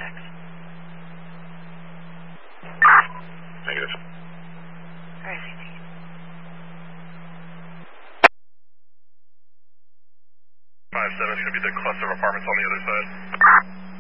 checks. Negative. Where is he? 5-7 is going to be the cluster of apartments on the other side.